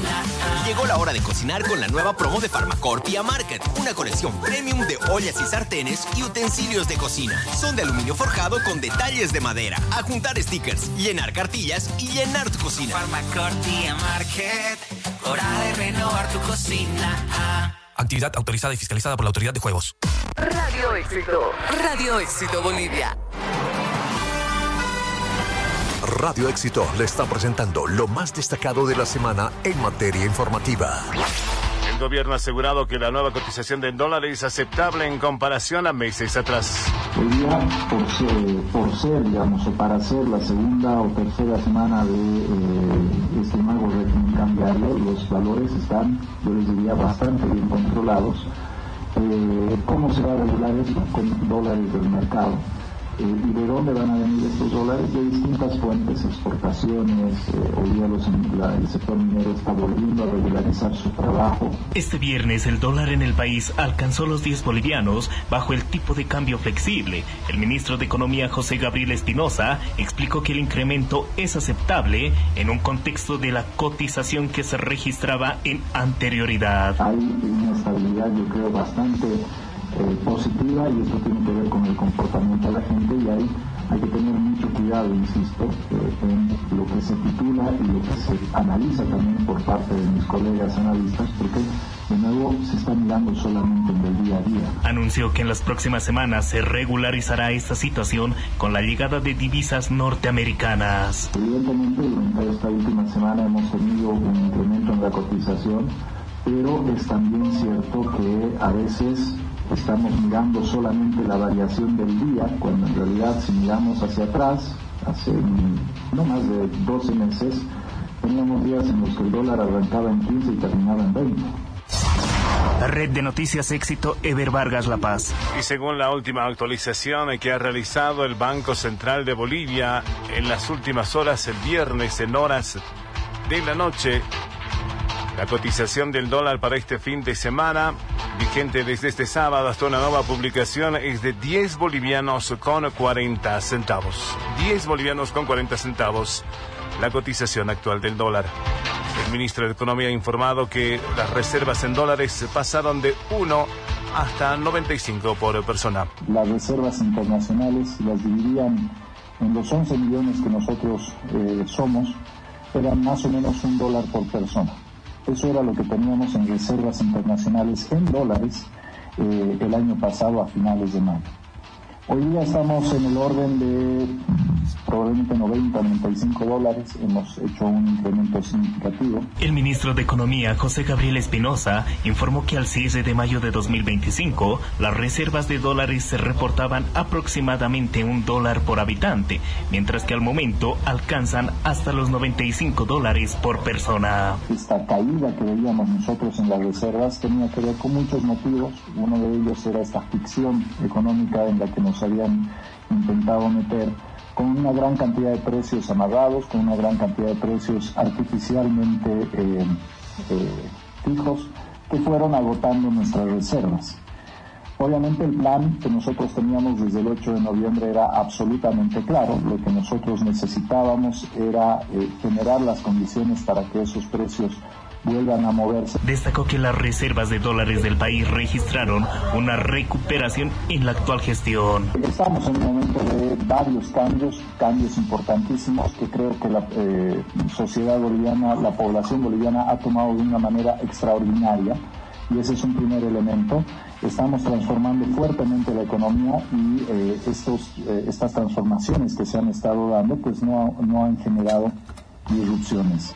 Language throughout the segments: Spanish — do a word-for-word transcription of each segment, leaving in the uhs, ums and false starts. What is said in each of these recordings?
cocina. Llegó la hora de cocinar con la nueva promo de Farmacorp y Market. Una colección premium de ollas y sartenes y utensilios de cocina. Son de aluminio forjado con detalles de madera. A juntar stickers, llenar cartillas y llenar tu cocina. Farmacorp y Market. Hora de renovar tu cocina. Actividad autorizada y fiscalizada por la Autoridad de Juegos. Radio Éxito. Radio Éxito Bolivia. Radio Éxito le está presentando lo más destacado de la semana en materia informativa. El gobierno ha asegurado que la nueva cotización del dólar es aceptable en comparación a meses atrás. Hoy día, por ser, por ser, digamos, o para ser la segunda o tercera semana de eh, este nuevo régimen cambiario, los valores están, yo les diría, bastante bien controlados. Eh, ¿Cómo se va a regular esto? Con dólares del mercado. Eh, ¿Y de dónde van a venir estos dólares? De distintas fuentes, exportaciones. Eh, hoy día los, la, el sector minero está volviendo a regularizar su trabajo. Este viernes el dólar en el país alcanzó los diez bolivianos bajo el tipo de cambio flexible. El ministro de Economía, José Gabriel Espinosa, explicó que el incremento es aceptable en un contexto de la cotización que se registraba en anterioridad. Hay una estabilidad, yo creo, bastante Eh, positiva, y esto tiene que ver con el comportamiento de la gente, y ahí hay que tener mucho cuidado, insisto, eh, en lo que se titula y lo que se analiza también por parte de mis colegas analistas, porque de nuevo se está mirando solamente en el día a día. Anunció que en las próximas semanas se regularizará esta situación con la llegada de divisas norteamericanas. Evidentemente, durante esta última semana hemos tenido un incremento en la cotización, pero es también cierto que a veces estamos mirando solamente la variación del día, cuando en realidad, si miramos hacia atrás, hace no más de doce meses, teníamos días en los que el dólar arrancaba en quince y terminaba en veinte. La red de noticias Éxito, Ever Vargas La Paz. Y según la última actualización que ha realizado el Banco Central de Bolivia, en las últimas horas, el viernes, en horas de la noche, la cotización del dólar para este fin de semana, vigente desde este sábado hasta una nueva publicación, es de diez bolivianos con cuarenta centavos. diez bolivianos con cuarenta centavos, la cotización actual del dólar. El ministro de Economía ha informado que las reservas en dólares pasaron de uno hasta noventa y cinco por persona. Las reservas internacionales las dividían en los once millones que nosotros eh, somos, eran más o menos un dólar por persona. Eso era lo que teníamos en reservas internacionales en dólares eh, el año pasado a finales de mayo. Hoy día estamos en el orden de probablemente noventa, noventa y cinco dólares. Hemos hecho un incremento significativo. El ministro de Economía, José Gabriel Espinosa, informó que al cierre de mayo de dos mil veinticinco, las reservas de dólares se reportaban aproximadamente un dólar por habitante, mientras que al momento alcanzan hasta los noventa y cinco dólares por persona. Esta caída que veíamos nosotros en las reservas tenía que ver con muchos motivos. Uno de ellos era esta ficción económica en la que nos habían intentado meter, con una gran cantidad de precios amarrados, con una gran cantidad de precios artificialmente eh, eh, fijos, que fueron agotando nuestras reservas. Obviamente el plan que nosotros teníamos desde el ocho de noviembre era absolutamente claro. Lo que nosotros necesitábamos era eh, generar las condiciones para que esos precios vuelvan a moverse. Destacó que las reservas de dólares del país registraron una recuperación en la actual gestión. Estamos en un momento de varios cambios, cambios importantísimos que creo que la eh, sociedad boliviana, la población boliviana ha tomado de una manera extraordinaria, y ese es un primer elemento. Estamos transformando fuertemente la economía y eh, estos, eh, estas transformaciones que se han estado dando pues no, no han generado disrupciones.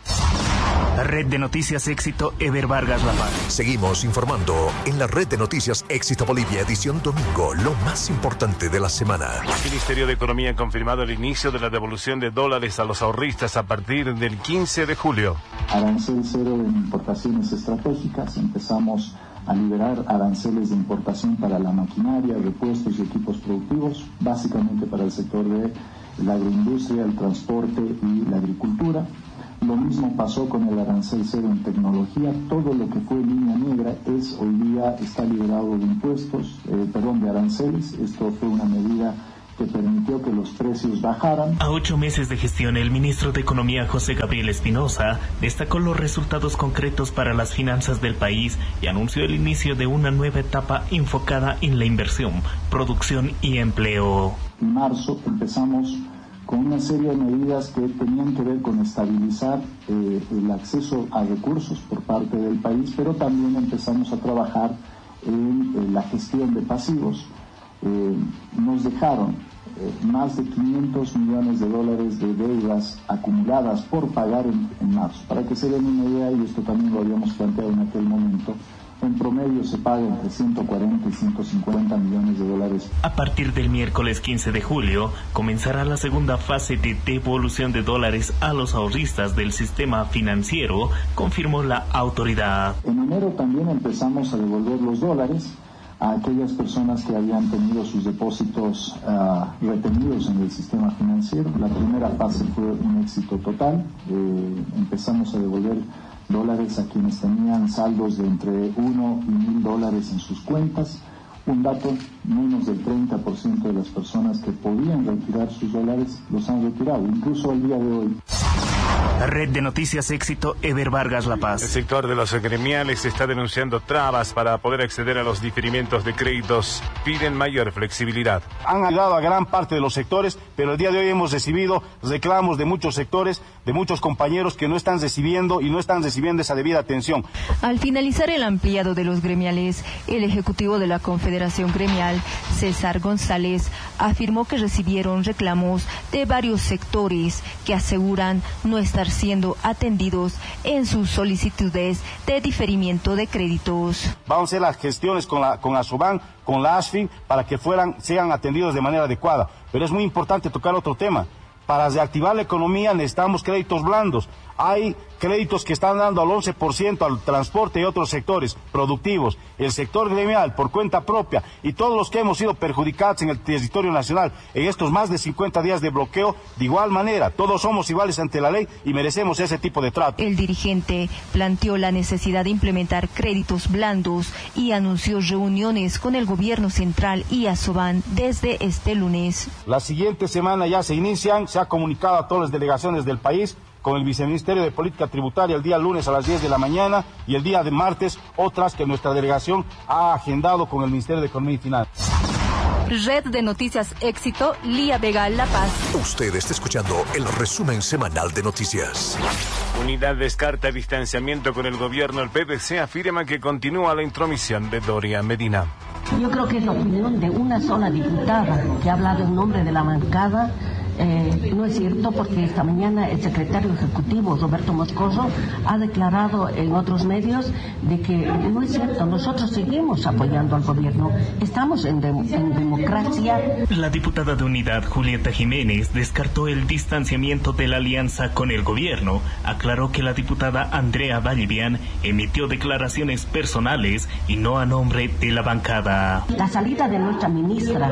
La red de noticias Éxito, Ever Vargas La Paz. Seguimos informando en la red de noticias Éxito Bolivia, edición domingo, lo más importante de la semana. El Ministerio de Economía ha confirmado el inicio de la devolución de dólares a los ahorristas a partir del quince de julio. Arancel cero en importaciones estratégicas. Empezamos a liberar aranceles de importación para la maquinaria, repuestos y equipos productivos, básicamente para el sector de la agroindustria, el transporte y la agricultura. Lo mismo pasó con el arancel cero en tecnología. Todo lo que fue línea negra es hoy día está liberado de impuestos, eh, perdón, de aranceles. Esto fue una medida que permitió que los precios bajaran. A ocho meses de gestión, el ministro de Economía, José Gabriel Espinosa, destacó los resultados concretos para las finanzas del país y anunció el inicio de una nueva etapa enfocada en la inversión, producción y empleo. En marzo empezamos con una serie de medidas que tenían que ver con estabilizar eh, el acceso a recursos por parte del país, pero también empezamos a trabajar en, en la gestión de pasivos. Eh, nos dejaron eh, más de quinientos millones de dólares de deudas acumuladas por pagar en, en marzo. Para que se den una idea, y esto también lo habíamos planteado en aquel momento, en promedio se paga entre ciento cuarenta y ciento cincuenta millones de dólares. A partir del miércoles quince de julio, comenzará la segunda fase de devolución de dólares a los ahorristas del sistema financiero, confirmó la autoridad. En enero también empezamos a devolver los dólares a aquellas personas que habían tenido sus depósitos uh, retenidos en el sistema financiero. La primera fase fue un éxito total. Eh, empezamos a devolver dólares a quienes tenían saldos de entre uno y mil dólares en sus cuentas. Un dato, menos del treinta por ciento de las personas que podían retirar sus dólares los han retirado, incluso al día de hoy. Red de Noticias Éxito, Eber Vargas, La Paz. El sector de los gremiales está denunciando trabas para poder acceder a los diferimientos de créditos. Piden mayor flexibilidad. Han ayudado a gran parte de los sectores, pero el día de hoy hemos recibido reclamos de muchos sectores, de muchos compañeros que no están recibiendo y no están recibiendo esa debida atención. Al finalizar el ampliado de los gremiales, el ejecutivo de la Confederación Gremial, César González, afirmó que recibieron reclamos de varios sectores que aseguran no estar siendo atendidos en sus solicitudes de diferimiento de créditos. Vamos a hacer las gestiones con la con Asoban, con la ASFI, para que fueran sean atendidos de manera adecuada. Pero es muy importante tocar otro tema. Para reactivar la economía necesitamos créditos blandos. Hay créditos que están dando al once por ciento al transporte y otros sectores productivos. El sector gremial por cuenta propia y todos los que hemos sido perjudicados en el territorio nacional en estos más de cincuenta días de bloqueo, de igual manera, todos somos iguales ante la ley y merecemos ese tipo de trato. El dirigente planteó la necesidad de implementar créditos blandos y anunció reuniones con el gobierno central y Asoban desde este lunes. La siguiente semana ya se inician, se ha comunicado a todas las delegaciones del país con el Viceministerio de Política Tributaria el día lunes a las diez de la mañana y el día de martes otras que nuestra delegación ha agendado con el Ministerio de Economía y Finanzas. Red de Noticias Éxito, Lía Vega, La Paz. Usted está escuchando el resumen semanal de noticias. Unidad descarta distanciamiento con el gobierno. El P P C afirma que continúa la intromisión de Doria Medina. Yo creo que es la opinión de una sola diputada que ha hablado en nombre de la bancada. Eh, no es cierto, porque esta mañana el secretario ejecutivo Roberto Moscoso ha declarado en otros medios de que no es cierto, nosotros seguimos apoyando al gobierno, estamos en, de, en democracia. La diputada de Unidad, Julieta Jiménez, descartó el distanciamiento de la alianza con el gobierno. Aclaró que la diputada Andrea Vallivian emitió declaraciones personales y no a nombre de la bancada. La salida de nuestra ministra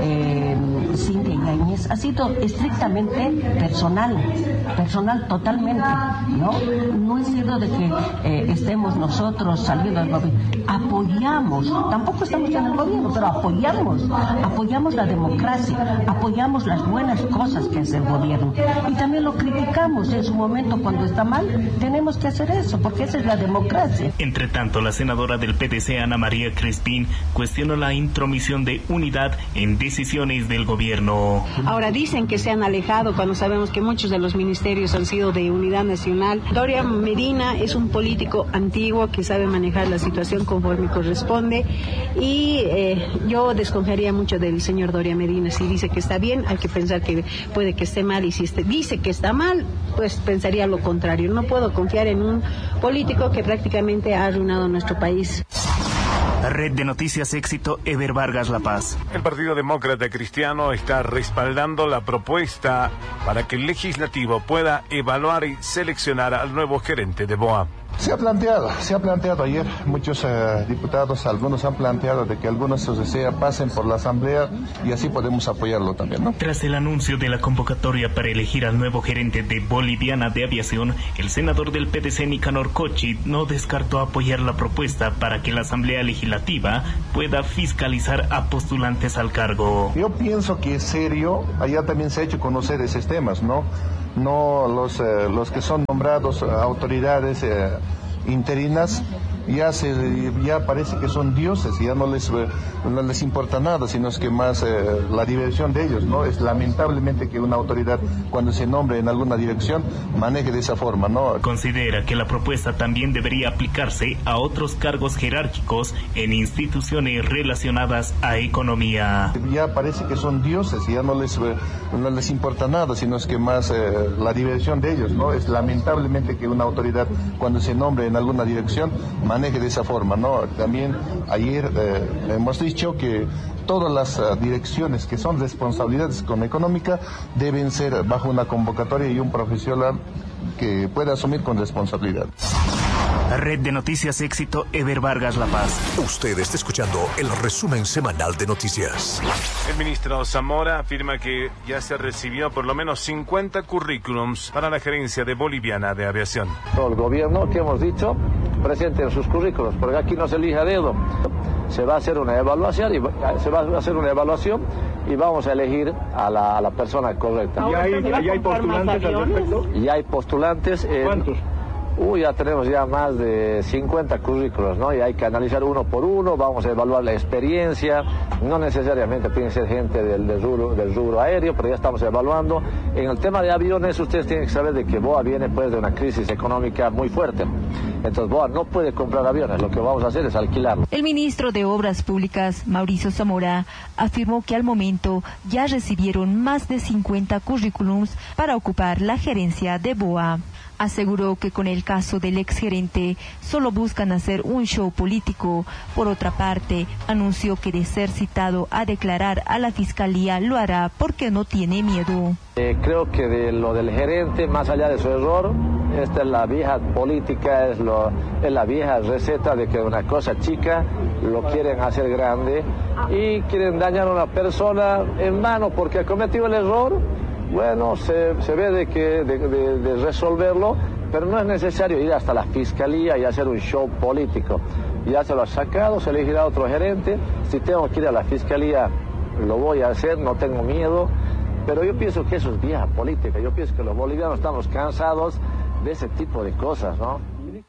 eh, Cintia Yáñez ha sido estrictamente personal, personal totalmente, ¿no? No es cierto de que eh, estemos nosotros saliendo del gobierno, apoyamos, tampoco estamos en el gobierno, pero apoyamos, apoyamos la democracia, apoyamos las buenas cosas que hace el gobierno y también lo criticamos en su momento cuando está mal, tenemos que hacer eso, porque esa es la democracia. Entre tanto, la senadora del P D C, Ana María Crespín, cuestionó la intromisión de Unidad en decisiones del gobierno. Ahora dicen que se han alejado cuando sabemos que muchos de los ministerios han sido de Unidad Nacional. Doria Medina es un político antiguo que sabe manejar la situación conforme corresponde y eh, yo desconfiaría mucho del señor Doria Medina. Si dice que está bien, hay que pensar que puede que esté mal, y si este, dice que está mal, pues pensaría lo contrario. No puedo confiar en un político que prácticamente ha arruinado nuestro país. Red de Noticias Éxito, Eber Vargas, La Paz. El Partido Demócrata Cristiano está respaldando la propuesta para que el legislativo pueda evaluar y seleccionar al nuevo gerente de B O A. Se ha planteado, se ha planteado ayer, muchos eh, diputados, algunos han planteado de que algunos socios pasen por la asamblea y así podemos apoyarlo también, ¿no? Tras el anuncio de la convocatoria para elegir al nuevo gerente de Boliviana de Aviación, el senador del P D C Nicanor Cochi no descartó apoyar la propuesta para que la asamblea legislativa pueda fiscalizar a postulantes al cargo. Yo pienso que es serio, allá también se ha hecho conocer esos temas, ¿no? No los, eh, los que son nombrados eh, autoridades eh, interinas ya se ya parece que son dioses, ya no les eh, no les importa nada, sino es que más eh, la diversión de ellos, ¿no? Es lamentablemente que una autoridad cuando se nombre en alguna dirección maneje de esa forma, ¿no? Considera que la propuesta también debería aplicarse a otros cargos jerárquicos en instituciones relacionadas a economía. Ya parece que son dioses, ya no les eh, no les importa nada, sino es que más eh, la diversión de ellos, ¿no? Es lamentablemente que una autoridad cuando se nombre en alguna dirección maneje de esa forma, ¿no? También ayer eh, hemos dicho que todas las uh, direcciones que son responsabilidades con económica deben ser bajo una convocatoria y un profesional que pueda asumir con responsabilidad. Red de Noticias Éxito, Ever Vargas, La Paz. Usted está escuchando el resumen semanal de noticias. El ministro Zamora afirma que ya se recibió por lo menos cincuenta currículums para la gerencia de Boliviana de Aviación. El gobierno, que hemos dicho, presenten sus currículos, porque aquí no se elige a dedo. Se va a hacer una evaluación y se va a hacer una evaluación y vamos a elegir a la, a la persona correcta. ¿Y hay, ¿y hay postulantes al respecto? Y hay postulantes. En, ¿Cuántos? Uy, ya tenemos ya más de cincuenta currículos, ¿no? Y hay que analizar uno por uno, vamos a evaluar la experiencia, no necesariamente tiene que ser gente del, del, rubro, del rubro aéreo, pero ya estamos evaluando. En el tema de aviones, ustedes tienen que saber de que B O A viene pues de una crisis económica muy fuerte. Entonces B O A no puede comprar aviones, lo que vamos a hacer es alquilarlos. El ministro de Obras Públicas, Mauricio Zamora, afirmó que al momento ya recibieron más de cincuenta currículums para ocupar la gerencia de B O A. Aseguró que con el caso del exgerente solo buscan hacer un show político. Por otra parte, anunció que de ser citado a declarar a la fiscalía lo hará porque no tiene miedo. Eh, creo que de lo del gerente, más allá de su error, esta es la vieja política, es, lo, es la vieja receta de que una cosa chica lo quieren hacer grande y quieren dañar a una persona en vano porque ha cometido el error. Bueno, se, se ve de, que, de, de, de resolverlo, pero no es necesario ir hasta la fiscalía y hacer un show político. Ya se lo ha sacado, se elegirá otro gerente. Si tengo que ir a la fiscalía, lo voy a hacer, no tengo miedo. Pero yo pienso que eso es vieja política. Yo pienso que los bolivianos estamos cansados de ese tipo de cosas, ¿no?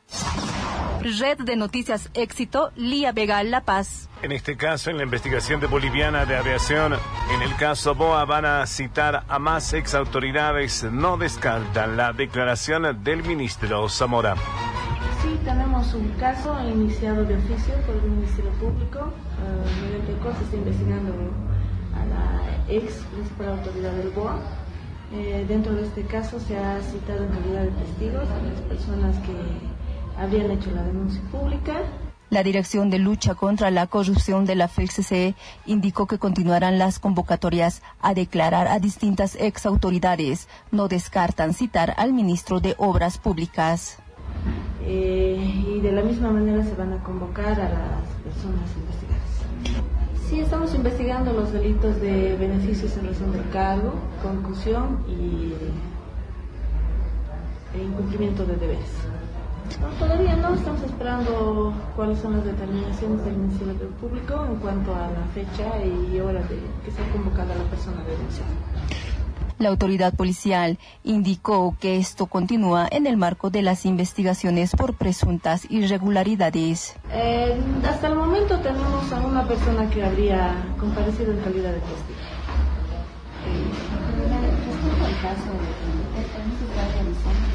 Red de Noticias Éxito, Lía Vega, La Paz. En este caso, en la investigación de Boliviana de Aviación, en el caso B O A van a citar a más exautoridades. No descartan la declaración del ministro Zamora. Sí, tenemos un caso iniciado de oficio por el Ministerio Público, uh, mediante el cual se está investigando a la ex principal autoridad del B O A. Eh, dentro de este caso se ha citado en calidad de testigos a las personas que habrían hecho la denuncia pública. La Dirección de Lucha contra la Corrupción de la F E L C C indicó que continuarán las convocatorias a declarar a distintas exautoridades. No descartan citar al ministro de Obras Públicas. Eh, y de la misma manera se van a convocar a las personas investigadas. Sí, estamos investigando los delitos de beneficios en razón del cargo, concusión y e incumplimiento de deberes. No, todavía no, estamos esperando cuáles son las determinaciones del Ministerio Público en cuanto a la fecha y hora de que sea convocada la persona denunciada. La autoridad policial indicó que esto continúa en el marco de las investigaciones por presuntas irregularidades. Eh, hasta el momento tenemos a una persona que habría comparecido en calidad de testigo. Respecto al caso de se está realizando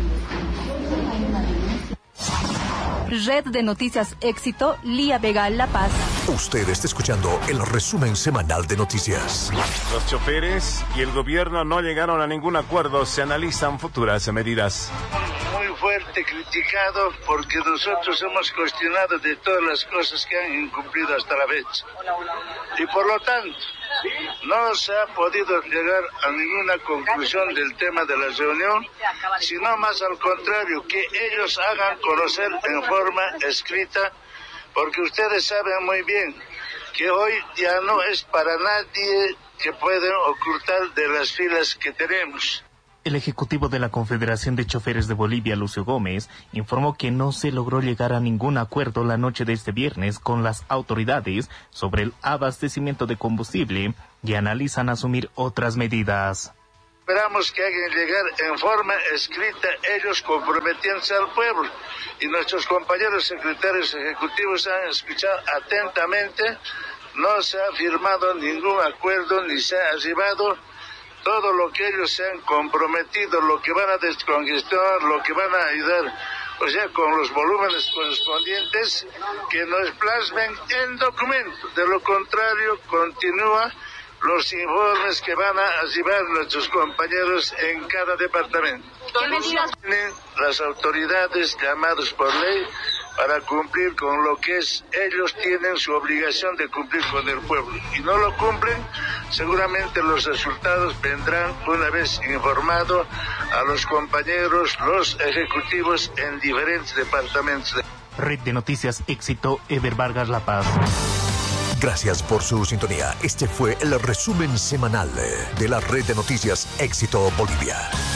Red de Noticias Éxito, Lía Vega, La Paz. Usted está escuchando el resumen semanal de noticias. Los choferes y el gobierno no llegaron a ningún acuerdo. Se analizan futuras medidas. Muy fuerte criticado porque nosotros hemos cuestionado de todas las cosas que han incumplido hasta la fecha. Y por lo tanto, no se ha podido llegar a ninguna conclusión del tema de la reunión, sino más al contrario, que ellos hagan conocer en forma escrita, porque ustedes saben muy bien que hoy ya no es para nadie que pueden ocultar de las filas que tenemos. El ejecutivo de la Confederación de Choferes de Bolivia, Lucio Gómez, informó que no se logró llegar a ningún acuerdo la noche de este viernes con las autoridades sobre el abastecimiento de combustible y analizan asumir otras medidas. Esperamos que hagan llegar en forma escrita ellos comprometiéndose al pueblo, y nuestros compañeros secretarios ejecutivos han escuchado atentamente. No se ha firmado ningún acuerdo ni se ha arribado. Todo lo que ellos se han comprometido, lo que van a descongestionar, lo que van a ayudar, o sea, con los volúmenes correspondientes, que nos plasmen en documento. De lo contrario, continúa los informes que van a llevar nuestros compañeros en cada departamento. Tienen las autoridades llamadas por ley para cumplir con lo que es, ellos tienen su obligación de cumplir con el pueblo, y no lo cumplen, seguramente los resultados vendrán una vez informado a los compañeros, los ejecutivos en diferentes departamentos. Red de Noticias Éxito, Ever Vargas, La Paz. Gracias por su sintonía. Este fue el resumen semanal de la Red de Noticias Éxito Bolivia.